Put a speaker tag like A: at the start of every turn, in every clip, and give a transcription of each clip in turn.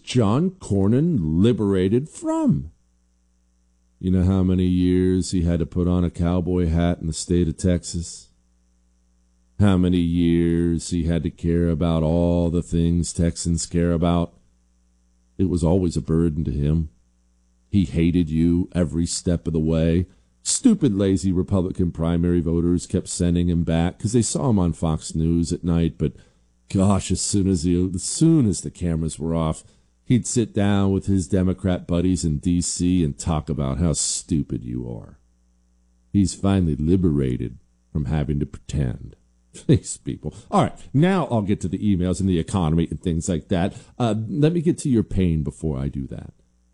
A: John Cornyn liberated from? You know how many years he had to put on a cowboy hat in the state of Texas? How many years he had to care about all the things Texans care about? It was always a burden to him. He hated you every step of the way. Stupid, lazy Republican primary voters kept sending him back because they saw him on Fox News at night. But gosh, as soon as the cameras were off, he'd sit down with his Democrat buddies in D.C. and talk about how stupid you are. He's finally liberated from having to pretend. These people. All right, now I'll get to the emails and the economy and things like that. Let me get to your pain before I do that.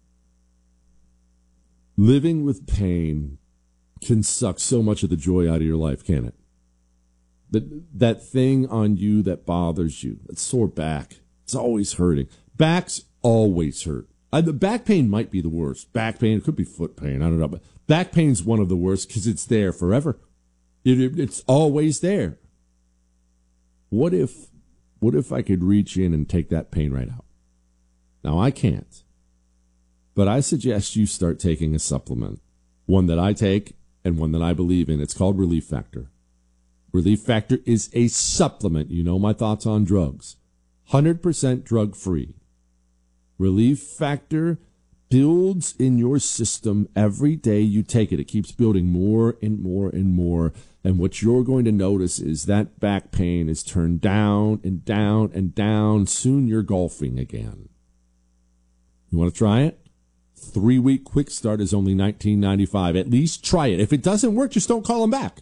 A: Living with pain can suck so much of the joy out of your life, can't it? That thing on you that bothers you, that sore back, it's always hurting. Backs always hurt. The back pain might be the worst. Back pain, it could be foot pain, I don't know. But back pain's one of the worst because it's there forever. It's always there. What if I could reach in and take that pain right out? Now, I can't. But I suggest you start taking a supplement. One that I take and one that I believe in. It's called Relief Factor. Relief Factor is a supplement. You know my thoughts on drugs. 100% drug-free. Relief Factor builds in your system every day you take it. It keeps building more and more and more. And what you're going to notice is that back pain is turned down and down and down. Soon you're golfing again. You want to try it? 3-week quick start is only $19.95. At least try it. If it doesn't work, just don't call them back.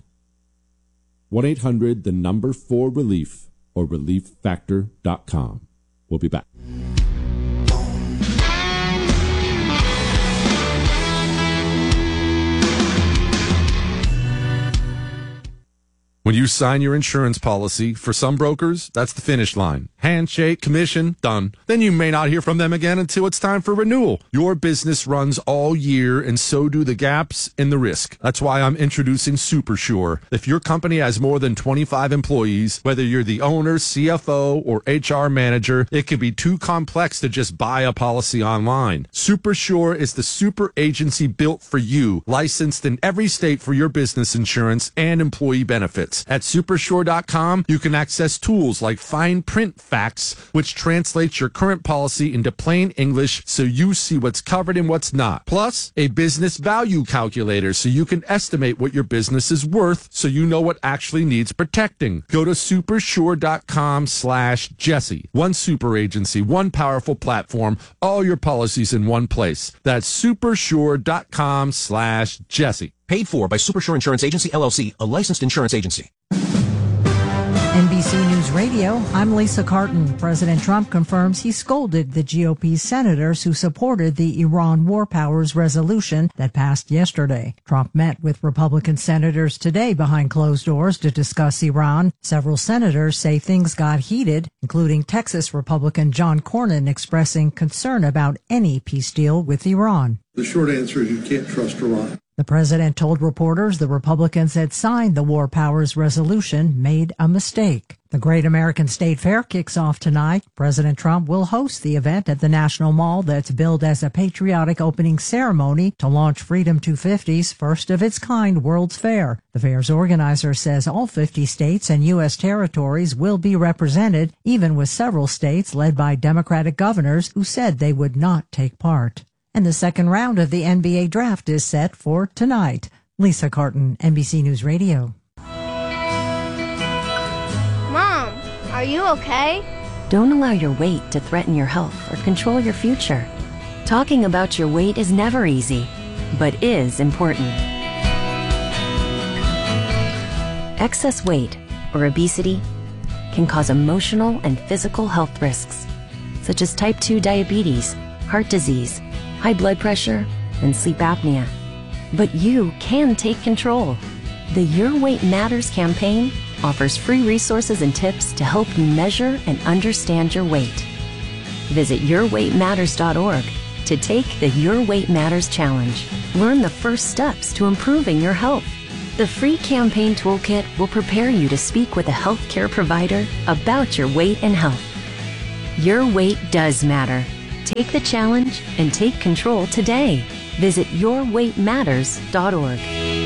A: 1-800-4RELIEF or relieffactor.com. We'll be back. When you sign your insurance policy, for some brokers, that's the finish line. Handshake, commission, done. Then you may not hear from them again until it's time for renewal. Your business runs all year, and so do the gaps and the risk. That's why I'm introducing SuperSure. If your company has more than 25 employees, whether you're the owner, CFO, or HR manager, it can be too complex to just buy a policy online. SuperSure is the super agency built for you, licensed in every state for your business insurance and employee benefits. At supersure.com, you can access tools like fine print facts, which translates your current policy into plain English so you see what's covered and what's not. Plus, a business value calculator so you can estimate what your business is worth so you know what actually needs protecting. Go to supersure.com/Jesse. One super agency, one powerful platform, all your policies in one place. That's supersure.com/Jesse.
B: Paid for by Supersure Insurance Agency, LLC, a licensed insurance agency.
C: NBC News Radio, I'm Lisa Carton. President Trump confirms he scolded the GOP senators who supported the Iran War Powers resolution that passed yesterday. Trump met with Republican senators today behind closed doors to discuss Iran. Several senators say things got heated, including Texas Republican John Cornyn expressing concern about any peace deal with Iran.
D: The short answer is you can't trust Iran.
C: The president told reporters the Republicans had signed the War Powers resolution made a mistake. The Great American State Fair kicks off tonight. President Trump will host the event at the National Mall that's billed as a patriotic opening ceremony to launch Freedom 250's first of its kind World's Fair. The fair's organizer says all 50 states and U.S. territories will be represented, even with several states led by Democratic governors who said they would not take part. And the second round of the NBA draft is set for tonight. Lisa Carton, NBC News Radio.
E: Mom, are you okay?
F: Don't allow your weight to threaten your health or control your future. Talking about your weight is never easy, but is important. Excess weight, or obesity, can cause emotional and physical health risks, such as type 2 diabetes, heart disease, high blood pressure, and sleep apnea. But you can take control. The Your Weight Matters campaign offers free resources and tips to help you measure and understand your weight. Visit yourweightmatters.org to take the Your Weight Matters Challenge. Learn the first steps to improving your health. The free campaign toolkit will prepare you to speak with a healthcare provider about your weight and health. Your weight does matter. Take the challenge and take control today. Visit yourweightmatters.org.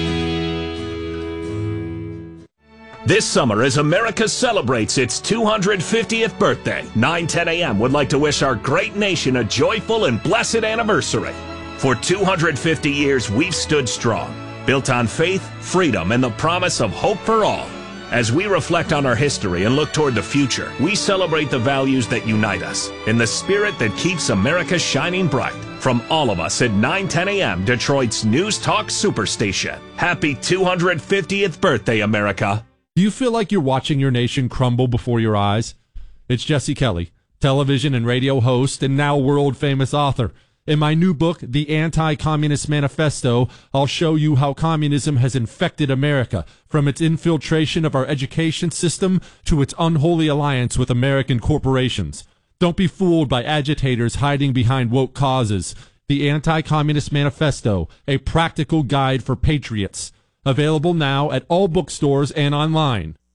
G: This summer, as America celebrates its 250th birthday, 9:10 a.m. would like to wish our great nation a joyful and blessed anniversary. For 250 years, we've stood strong, built on faith, freedom, and the promise of hope for all. As we reflect on our history and look toward the future, we celebrate the values that unite us in the spirit that keeps America shining bright. From all of us at 9:10 a.m., Detroit's News Talk Superstation. Happy 250th birthday, America.
H: Do you feel like you're watching your nation crumble before your eyes? It's Jesse Kelly, television and radio host and now world-famous author. In my new book, The Anti-Communist Manifesto, I'll show you how communism has infected America, from its infiltration of our education system to its unholy alliance with American corporations. Don't be fooled by agitators hiding behind woke causes. The Anti-Communist Manifesto, a practical guide for patriots. Available now at all bookstores and online.